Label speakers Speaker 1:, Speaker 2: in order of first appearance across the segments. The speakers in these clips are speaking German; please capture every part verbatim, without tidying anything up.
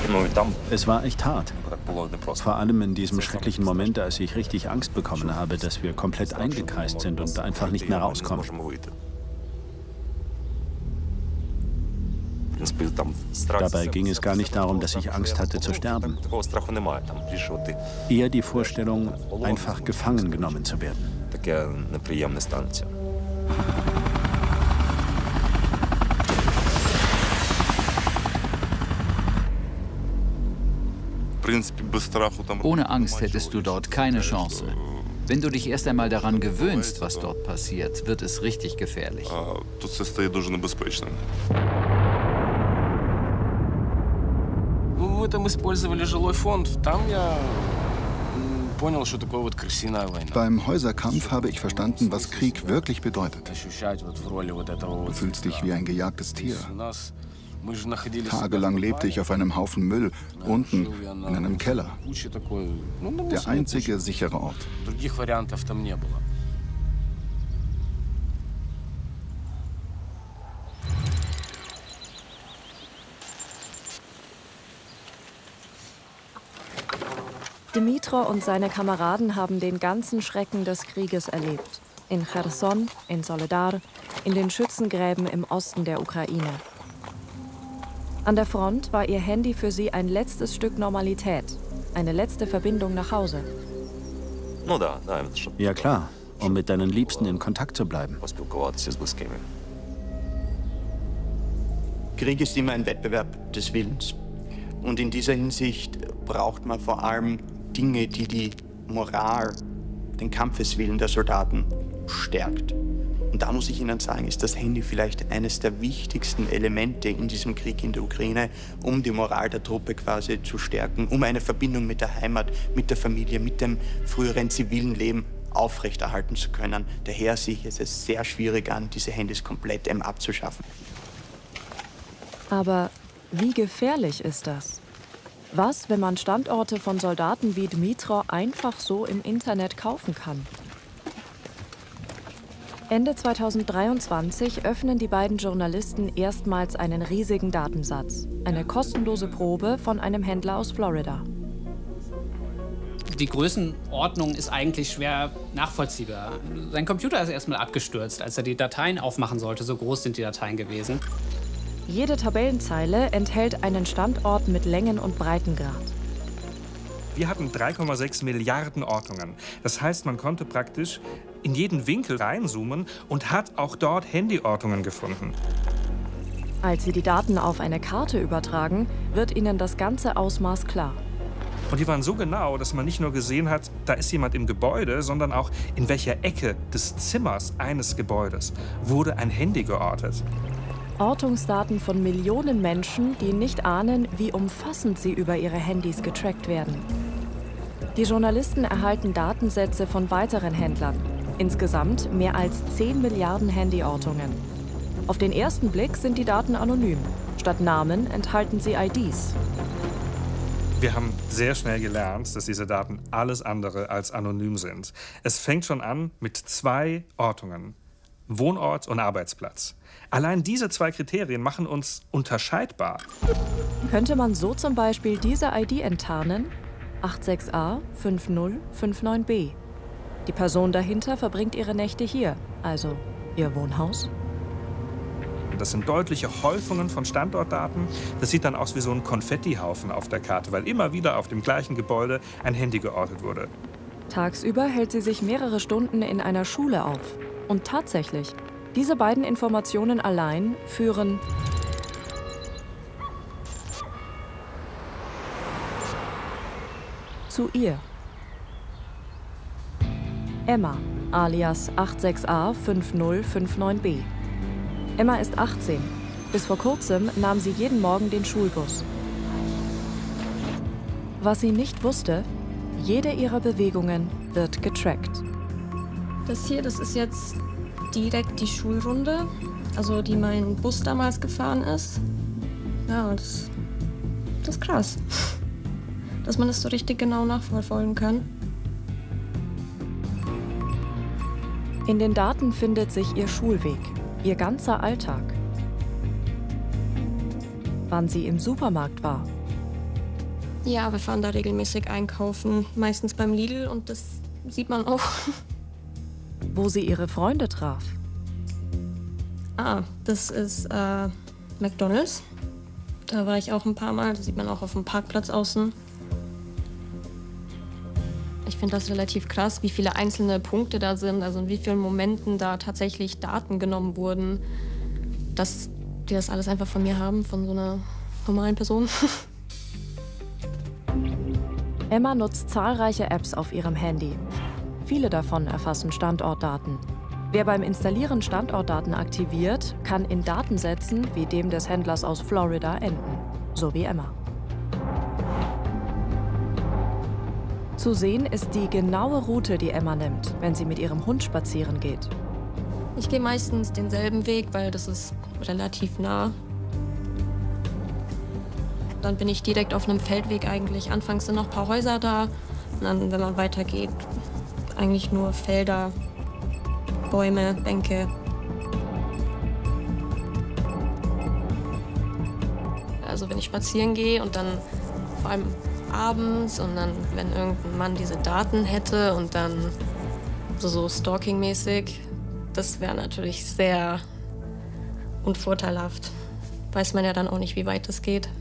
Speaker 1: Es war echt hart. Vor allem in diesem schrecklichen Moment, als ich richtig Angst bekommen habe, dass wir komplett eingekreist sind und einfach nicht mehr rauskommen. Dabei ging es gar nicht darum, dass ich Angst hatte zu sterben. Eher die Vorstellung, einfach gefangen genommen zu werden.
Speaker 2: Ohne Angst hättest du dort keine Chance. Wenn du dich erst einmal daran gewöhnst, was dort passiert, wird es richtig gefährlich.
Speaker 3: Beim Häuserkampf habe ich verstanden, was Krieg wirklich bedeutet. Du fühlst dich wie ein gejagtes Tier. Tagelang lebte ich auf einem Haufen Müll, unten in einem Keller. Der einzige sichere Ort.
Speaker 4: Dmytro und seine Kameraden haben den ganzen Schrecken des Krieges erlebt. In Cherson, in Soledar, in den Schützengräben im Osten der Ukraine. An der Front war ihr Handy für sie ein letztes Stück Normalität, eine letzte Verbindung nach Hause.
Speaker 1: Ja klar, um mit deinen Liebsten in Kontakt zu bleiben.
Speaker 5: Krieg ist immer ein Wettbewerb des Willens. Und in dieser Hinsicht braucht man vor allem Dinge, die die Moral, den Kampfeswillen der Soldaten stärkt. Und da muss ich Ihnen sagen, ist das Handy vielleicht eines der wichtigsten Elemente in diesem Krieg in der Ukraine, um die Moral der Truppe quasi zu stärken, um eine Verbindung mit der Heimat, mit der Familie, mit dem früheren zivilen Leben aufrechterhalten zu können. Daher sehe ich es sehr schwierig an, diese Handys komplett ähm, abzuschaffen.
Speaker 4: Aber wie gefährlich ist das? Was, wenn man Standorte von Soldaten wie Dmytro einfach so im Internet kaufen kann? Ende zweitausenddreiundzwanzig öffnen die beiden Journalisten erstmals einen riesigen Datensatz. Eine kostenlose Probe von einem Händler aus Florida.
Speaker 6: Die Größenordnung ist eigentlich schwer nachvollziehbar. Sein Computer ist erstmal abgestürzt, als er die Dateien aufmachen sollte. So groß sind die Dateien gewesen.
Speaker 4: Jede Tabellenzeile enthält einen Standort mit Längen- und Breitengrad.
Speaker 7: Wir hatten drei Komma sechs Milliarden Ortungen. Das heißt, man konnte praktisch in jeden Winkel reinzoomen und hat auch dort Handyortungen gefunden.
Speaker 4: Als sie die Daten auf eine Karte übertragen, wird ihnen das ganze Ausmaß klar.
Speaker 7: Und die waren so genau, dass man nicht nur gesehen hat, da ist jemand im Gebäude, sondern auch in welcher Ecke des Zimmers eines Gebäudes wurde ein Handy geortet.
Speaker 4: Ortungsdaten von Millionen Menschen, die nicht ahnen, wie umfassend sie über ihre Handys getrackt werden. Die Journalisten erhalten Datensätze von weiteren Händlern. Insgesamt mehr als zehn Milliarden Handyortungen. Auf den ersten Blick sind die Daten anonym. Statt Namen enthalten sie I Ds.
Speaker 7: Wir haben sehr schnell gelernt, dass diese Daten alles andere als anonym sind. Es fängt schon an mit zwei Ortungen: Wohnort und Arbeitsplatz. Allein diese zwei Kriterien machen uns unterscheidbar.
Speaker 4: Könnte man so zum Beispiel diese I D enttarnen? acht sechs a fünf null fünf neun b. Die Person dahinter verbringt ihre Nächte hier, also ihr Wohnhaus.
Speaker 7: Das sind deutliche Häufungen von Standortdaten. Das sieht dann aus wie so ein Konfettihaufen auf der Karte, weil immer wieder auf dem gleichen Gebäude ein Handy geortet wurde.
Speaker 4: Tagsüber hält sie sich mehrere Stunden in einer Schule auf. Und tatsächlich, diese beiden Informationen allein führen zu ihr. Emma, alias acht sechs a fünf null fünf neun b. Emma ist achtzehn. Bis vor kurzem nahm sie jeden Morgen den Schulbus. Was sie nicht wusste, jede ihrer Bewegungen wird getrackt.
Speaker 8: Das hier, das ist jetzt direkt die Schulrunde, also die mein Bus damals gefahren ist. Ja, das, das ist krass, dass man das so richtig genau nachverfolgen kann.
Speaker 4: In den Daten findet sich ihr Schulweg, ihr ganzer Alltag. Wann sie im Supermarkt war,
Speaker 8: Ja, wir fahren da regelmäßig einkaufen, meistens beim Lidl und das sieht man auch.
Speaker 4: Wo sie ihre Freunde traf.
Speaker 8: Ah, das ist äh, McDonald's. Da war ich auch ein paar Mal, das sieht man auch auf dem Parkplatz außen. Ich finde das relativ krass, wie viele einzelne Punkte da sind, also in wie vielen Momenten da tatsächlich Daten genommen wurden, dass die das alles einfach von mir haben, von so einer normalen Person.
Speaker 4: Emma nutzt zahlreiche Apps auf ihrem Handy. Viele davon erfassen Standortdaten. Wer beim Installieren Standortdaten aktiviert, kann in Datensätzen wie dem des Händlers aus Florida enden, so wie Emma. Zu sehen ist die genaue Route, die Emma nimmt, wenn sie mit ihrem Hund spazieren geht.
Speaker 8: Ich gehe meistens denselben Weg, weil das ist relativ nah. Dann bin ich direkt auf einem Feldweg eigentlich. Anfangs sind noch ein paar Häuser da. Und dann, wenn man weitergeht, eigentlich nur Felder, Bäume, Bänke. Also wenn ich spazieren gehe und dann vor allem abends und dann, wenn irgendein Mann diese Daten hätte und dann so, so stalking-mäßig, das wäre natürlich sehr unvorteilhaft. Weiß man ja dann auch nicht, wie weit das geht.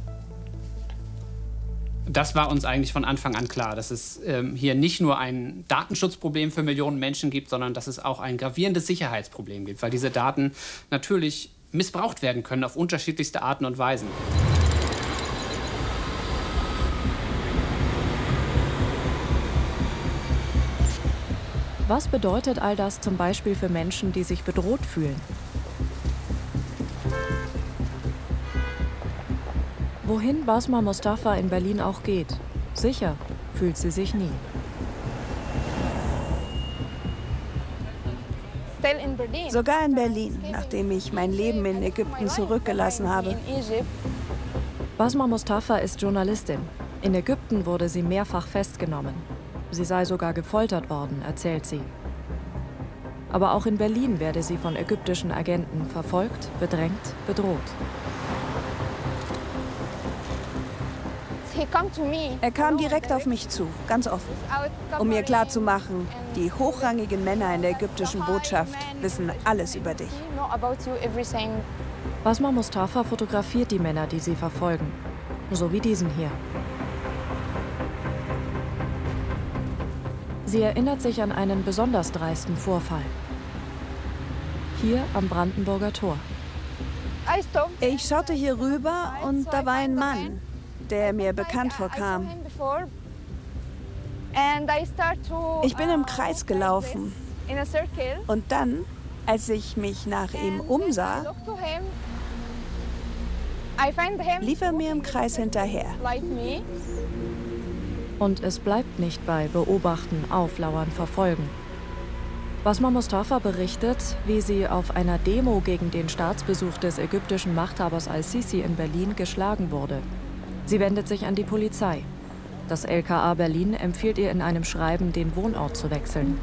Speaker 6: Das war uns eigentlich von Anfang an klar, dass es ähm, hier nicht nur ein Datenschutzproblem für Millionen Menschen gibt, sondern dass es auch ein gravierendes Sicherheitsproblem gibt, weil diese Daten natürlich missbraucht werden können auf unterschiedlichste Arten und Weisen.
Speaker 4: Was bedeutet all das zum Beispiel für Menschen, die sich bedroht fühlen? Wohin Basma Mustafa in Berlin auch geht, sicher fühlt sie sich nie.
Speaker 9: Sogar in Berlin, nachdem ich mein Leben in Ägypten zurückgelassen habe.
Speaker 4: Basma Mustafa ist Journalistin. In Ägypten wurde sie mehrfach festgenommen. Sie sei sogar gefoltert worden, erzählt sie. Aber auch in Berlin werde sie von ägyptischen Agenten verfolgt, bedrängt, bedroht.
Speaker 9: Er kam direkt auf mich zu, ganz offen, um mir klarzumachen, die hochrangigen Männer in der ägyptischen Botschaft wissen alles über dich.
Speaker 4: Basma Mustafa fotografiert die Männer, die sie verfolgen, so wie diesen hier. Sie erinnert sich an einen besonders dreisten Vorfall. Hier am Brandenburger Tor.
Speaker 9: Ich schaute hier rüber und da war ein Mann, der mir bekannt vorkam. Ich bin im Kreis gelaufen. Und dann, als ich mich nach ihm umsah, lief er mir im Kreis hinterher.
Speaker 4: Und es bleibt nicht bei Beobachten, Auflauern, Verfolgen. Basma Mustafa berichtet, wie sie auf einer Demo gegen den Staatsbesuch des ägyptischen Machthabers al-Sisi in Berlin geschlagen wurde. Sie wendet sich an die Polizei. Das L K A Berlin empfiehlt ihr in einem Schreiben, den Wohnort zu wechseln.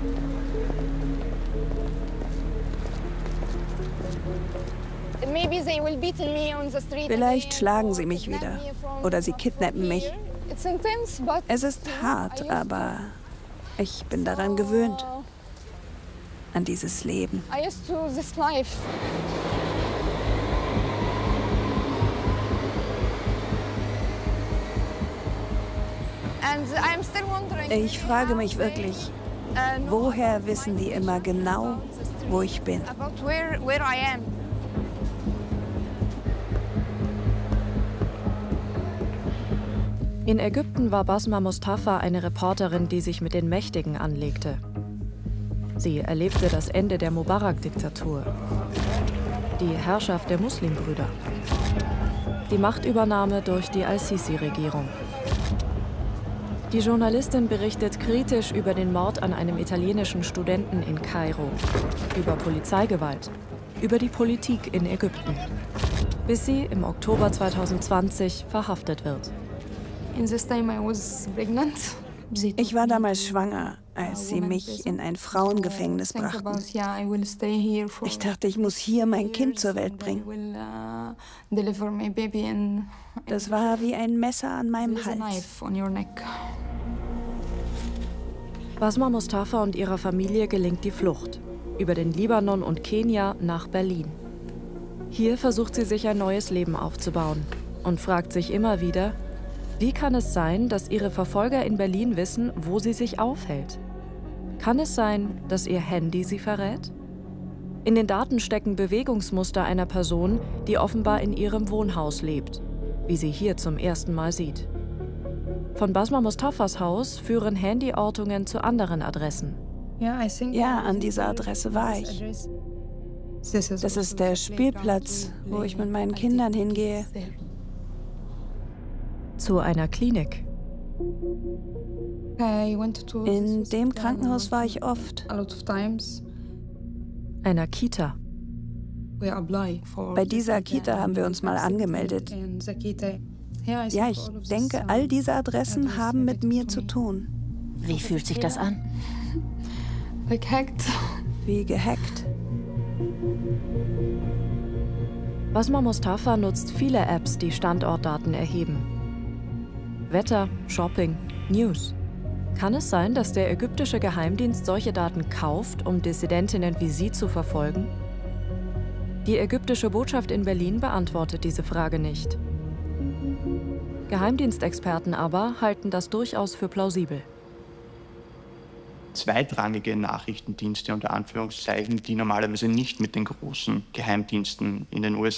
Speaker 9: Vielleicht schlagen sie mich wieder oder sie kidnappen mich. Es ist hart, aber ich bin daran gewöhnt, an dieses Leben. Ich frage mich wirklich, woher wissen die immer genau, wo ich bin?
Speaker 4: In Ägypten war Basma Mustafa eine Reporterin, die sich mit den Mächtigen anlegte. Sie erlebte das Ende der Mubarak-Diktatur, die Herrschaft der Muslimbrüder, die Machtübernahme durch die al-Sisi-Regierung. Die Journalistin berichtet kritisch über den Mord an einem italienischen Studenten in Kairo, über Polizeigewalt, über die Politik in Ägypten, bis sie im Oktober zweitausendzwanzig verhaftet wird.
Speaker 9: Ich war damals schwanger, als sie mich in ein Frauengefängnis brachten. Ich dachte, ich muss hier mein Kind zur Welt bringen. Das war wie ein Messer an meinem Hals.
Speaker 4: Basma Mustafa und ihrer Familie gelingt die Flucht über den Libanon und Kenia nach Berlin. Hier versucht sie sich ein neues Leben aufzubauen und fragt sich immer wieder, wie kann es sein, dass ihre Verfolger in Berlin wissen, wo sie sich aufhält? Kann es sein, dass ihr Handy sie verrät? In den Daten stecken Bewegungsmuster einer Person, die offenbar in ihrem Wohnhaus lebt, wie sie hier zum ersten Mal sieht. Von Basma Mustafas Haus führen Handyortungen zu anderen Adressen.
Speaker 9: Ja, an dieser Adresse war ich. Das ist der Spielplatz, wo ich mit meinen Kindern hingehe.
Speaker 4: Zu einer Klinik.
Speaker 9: In dem Krankenhaus war ich oft.
Speaker 4: Einer Kita.
Speaker 9: Bei dieser Kita haben wir uns mal angemeldet. Ja, ich denke, all diese Adressen haben mit mir zu tun.
Speaker 10: Wie fühlt sich das an?
Speaker 9: Wie gehackt.
Speaker 4: Basma Mustafa nutzt viele Apps, die Standortdaten erheben. Wetter, Shopping, News. Kann es sein, dass der ägyptische Geheimdienst solche Daten kauft, um Dissidentinnen wie sie zu verfolgen? Die ägyptische Botschaft in Berlin beantwortet diese Frage nicht. Geheimdienstexperten aber halten das durchaus für plausibel.
Speaker 5: Zweitrangige Nachrichtendienste unter Anführungszeichen, die normalerweise nicht mit den großen Geheimdiensten in den U S A